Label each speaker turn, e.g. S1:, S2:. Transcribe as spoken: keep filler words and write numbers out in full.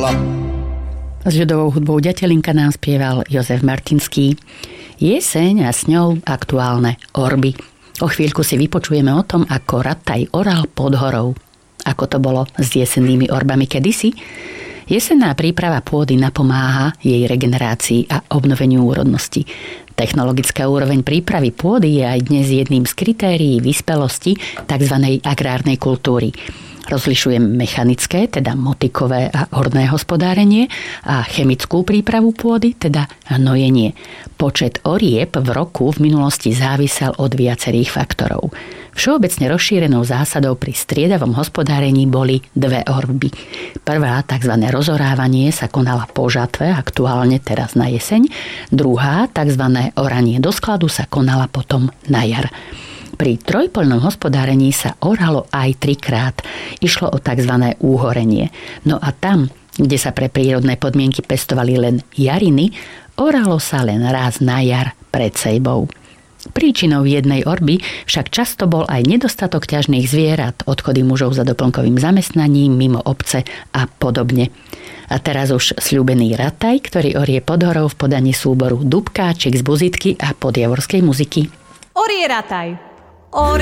S1: Ďatelinko.
S2: S ľudovou hudbou Ďatelinka nám spieval Jozef Martinský. Jeseň a s ňou aktuálne orby. O chvíľku si vypočujeme o tom, ako rataj oral pod horou. Ako to bolo s jesennými orbami kedysi. Jesenná príprava pôdy napomáha jej regenerácii a obnoveniu úrodnosti. Technologická úroveň prípravy pôdy je aj dnes jedným z kritérií vyspelosti tzv. Agrárnej kultúry. Rozlišujem mechanické, teda motikové a orné hospodárenie a chemickú prípravu pôdy, teda hnojenie. Počet orieb v roku v minulosti závisel od viacerých faktorov. Všeobecne rozšírenou zásadou pri striedavom hospodárení boli dve orby. Prvá, tzv. Rozorávanie, sa konala po žatve, aktuálne teraz na jeseň. Druhá, tzv. Oranie do skladu, sa konala potom na jar. Pri trojpoľnom hospodárení sa oralo aj trikrát. Išlo o tzv. Úhorenie. No a tam, kde sa pre prírodné podmienky pestovali len jariny, oralo sa len raz na jar pred sejbou. Príčinou jednej orby však často bol aj nedostatok ťažných zvierat, odchody mužov za doplnkovým zamestnaním mimo obce a podobne. A teraz už sľúbený rataj, ktorý orie pod horou v podaní súboru Dubkáčik z Buzitky a podjavorskej muziky.
S3: Orie rataj. Orie